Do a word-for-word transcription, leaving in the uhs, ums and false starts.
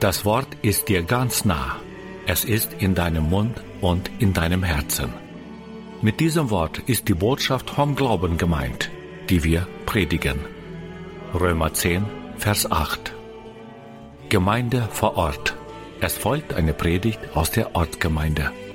Das Wort ist dir ganz nah. Es ist in deinem Mund und in deinem Herzen. Mit diesem Wort ist die Botschaft vom Glauben gemeint, die wir predigen. Römer zehn, Vers acht. Gemeinde vor Ort. Es folgt eine Predigt aus der Ortsgemeinde.